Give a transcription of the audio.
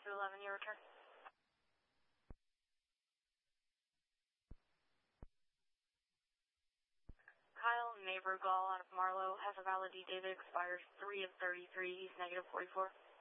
211, your return. Kyle Nabergall out of Marlow has a valid D-data, expires 3 of 33, he's negative 44.